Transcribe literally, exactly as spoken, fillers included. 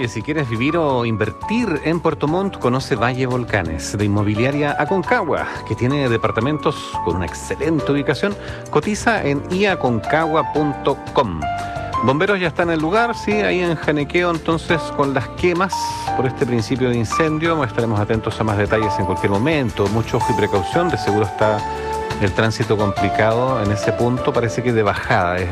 Oye, si quieres vivir o invertir en Puerto Montt, conoce Valle Volcanes, de Inmobiliaria Aconcagua, que tiene departamentos con una excelente ubicación. Cotiza en i aconcagua punto com. Bomberos ya están en el lugar, sí, ahí en Janequeo, entonces, con las quemas por este principio de incendio. Estaremos atentos a más detalles en cualquier momento. Mucho ojo y precaución, de seguro está el tránsito complicado en ese punto. Parece que de bajada es